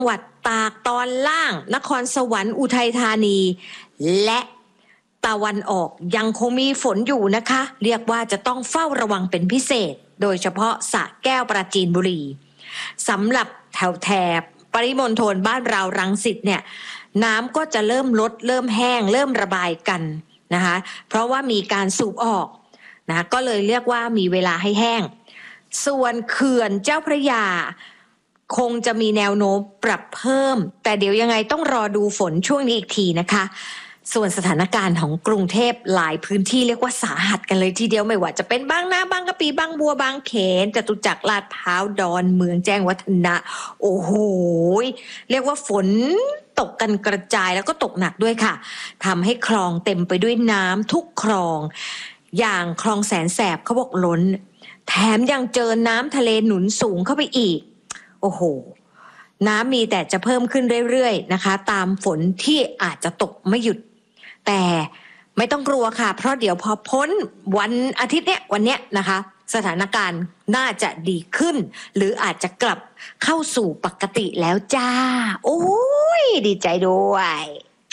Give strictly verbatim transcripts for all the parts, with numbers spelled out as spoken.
จังหวัดตากตอนล่างนครสวรรค์อุทัยธานี และตะวันออกยังคงมีฝนอยู่นะคะ เรียกว่าจะต้องเฝ้าระวังเป็นพิเศษ โดยเฉพาะสระแก้วปราจีนบุรีสำหรับแถวแถบปริมณฑลบ้านเรารังสิตเนี่ยน้ำก็จะเริ่มลดเริ่มแห้งเริ่มระบายกันนะคะเพราะว่ามีการสูบออกนะก็เลยเรียกว่ามีเวลาให้แห้งส่วนเขื่อนเจ้าพระยาคงจะมีแนวโน้มปรับเพิ่มแต่เดี๋ยวยังไงต้องรอดูฝนช่วงนี้อีกทีนะคะส่วนสถานการณ์ของกรุงเทพหลายพื้นที่เรียกว่าสาหัสกันเลยทีเดียวไม่ว่าจะเป็นบางนาบางกะปิบางบัวบางเขนจตุจักรลาดพร้าวดอนเมืองแจ้งวัฒนะโอ้โหเรียกว่าฝนตกกันกระจายแล้วก็ตกหนักด้วยค่ะทำให้คลองเต็มไปด้วยน้ำทุกคลองอย่างคลองแสนแสบเขาบอกล้นแถมยังเจอน้ำทะเลหนุนสูงเข้าไปอีกโอ้โหน้ำมีแต่จะเพิ่มขึ้นเรื่อยๆนะคะตามฝนที่อาจจะตกไม่หยุดแต่ไม่ต้องกลัวค่ะเพราะเดี๋ยวพอพ้นวันอาทิตย์เนี้ยวันเนี้ยนะคะสถานการณ์น่าจะดีขึ้นหรืออาจจะกลับเข้าสู่ปกติแล้วจ้าโอ้ยดีใจด้วย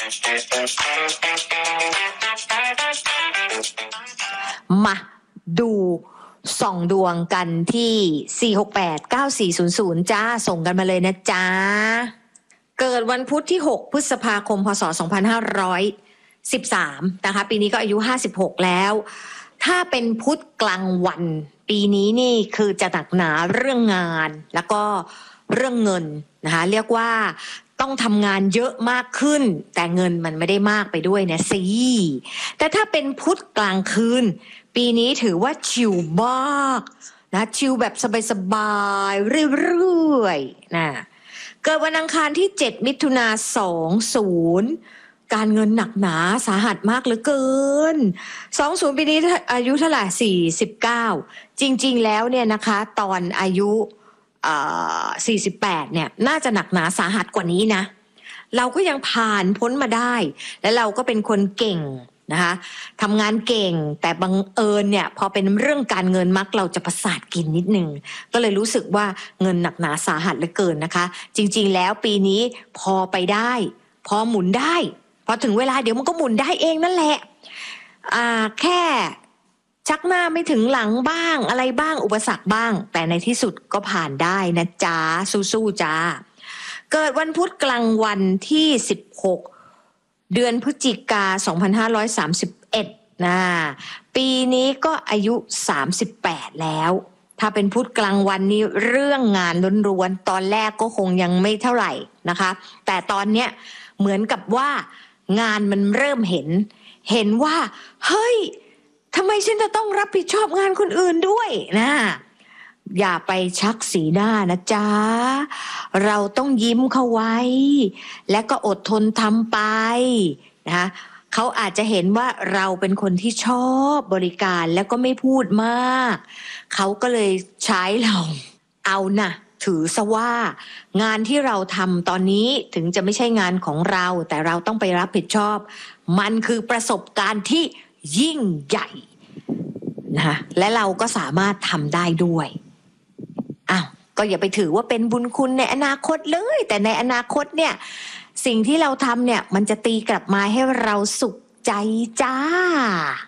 มาดูส่องดวงกันที่สี่ หก แปด เก้า สี่ ศูนย์ ศูนย์จ้าส่งกันมาเลยนะจ้าเกิดวันพุธที่หกพฤษภาคมพศสองพันห้าร้อยสิบสามนะคะปีนี้ก็อายุห้าสิบหกแล้วถ้าเป็นพุธกลางวันปีนี้นี่คือจะหนักหนาเรื่องงานแล้วก็เรื่องเงินนะคะเรียกว่าต้องทำงานเยอะมากขึ้นแต่เงินมันไม่ได้มากไปด้วยนะสิแต่ถ้าเป็นพุธกลางคืนปีนี้ถือว่าชิลมากนะชิลแบบสบายๆเรื่อยๆนะเกิดวันอังคารที่เจ็ดมิถุนายนสองศูนย์การเงินหนักหนาสาหัสมากเหลือเกินสองศูนย์ปีนี้อายุเท่าไหร่สี่สิบเก้าจริงๆแล้วเนี่ยนะคะตอนอายุอ่าสี่สิบแปดเนี่ยน่าจะหนักหนาสาหัสกว่านี้นะเราก็ยังผ่านพ้นมาได้และเราก็เป็นคนเก่งนะคะทำงานเก่งแต่บังเอิญเนี่ยพอเป็นเรื่องการเงินมักเราจะประสาทกินนิดนึงก็เลยรู้สึกว่าเงินหนักหนาสาหัสเหลือเกินนะคะจริงๆแล้วปีนี้พอไปได้พอหมุนได้พอถึงเวลาเดี๋ยวมันก็หมุนได้เองนั่นแหละอ่าแค่ชักหน้าไม่ถึงหลังบ้างอะไรบ้างอุปสรรคบ้างแต่ในที่สุดก็ผ่านได้นะจ๊ะสู้ๆจ้าเกิดวันพุธกลางวันที่สิบหกเดือนพฤศจิกาสองพันห้าร้อยสามสิบเอ็ดนะปีนี้ก็อายุสามสิบแปดแล้วถ้าเป็นพุธกลางวันนี้เรื่องงานล้วนๆตอนแรกก็คงยังไม่เท่าไหร่นะคะแต่ตอนเนี้ยเหมือนกับว่างานมันเริ่มเห็นเห็นว่าเฮ้ยทำไมฉันจะต้องรับผิดชอบงานคนอื่นด้วยนะอย่าไปชักสีหน้านะจ๊ะเราต้องยิ้มเข้าไว้และก็อดทนทำไปนะคะเขาอาจจะเห็นว่าเราเป็นคนที่ชอบบริการแล้วก็ไม่พูดมากเขาก็เลยใช้เราเอานะถือซะว่างานที่เราทำตอนนี้ถึงจะไม่ใช่งานของเราแต่เราต้องไปรับผิดชอบมันคือประสบการณ์ที่ยิ่งใหญ่นะคะและเราก็สามารถทำได้ด้วยอ้าวก็อย่าไปถือว่าเป็นบุญคุณในอนาคตเลยแต่ในอนาคตเนี่ยสิ่งที่เราทำเนี่ยมันจะตีกลับมาให้เราสุขใจจ้า